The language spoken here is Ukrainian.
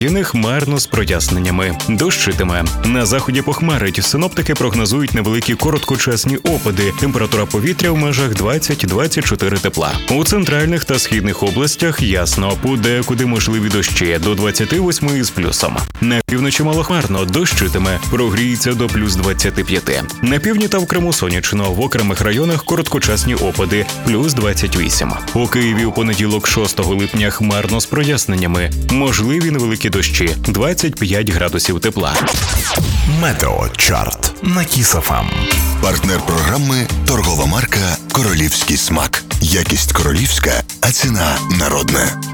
Хмарно з проясненнями. Дощитиме. На заході похмарить. Синоптики прогнозують невеликі короткочасні опади. Температура повітря в межах 20-24 тепла. У центральних та східних областях ясно. Подекуди можливі дощі до 28 із плюсом. На півночі малохмарно. Дощитиме. Прогріється до плюс 25. На півдні та в Криму сонячно. В окремих районах короткочасні опади. Плюс 28. У Києві у понеділок 6 липня хмарно з проясненнями. Можливі невеликі дощі. 25 градусів тепла. Метеочарт на Kiss FM. Партнер програми – торгова марка «Королівський смак». Якість королівська, а ціна народна.